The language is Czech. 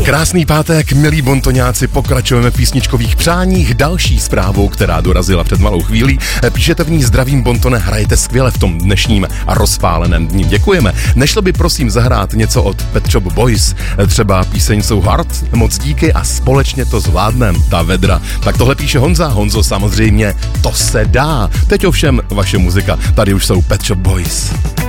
Krásný pátek, milí bontoňáci, pokračujeme v písničkových přáních. Další zprávou, která dorazila před malou chvílí, píšete v ní: zdravím Bontone, hrajete skvěle v tom dnešním a rozpáleném dní. Děkujeme. Nešlo by prosím zahrát něco od Pet Shop Boys, třeba píseň So Hard? Moc díky a společně to zvládnem, ta vedra. Tak tohle píše Honza. Honzo, samozřejmě, to se dá. Teď ovšem vaše muzika. Tady už jsou Pet Shop Boys.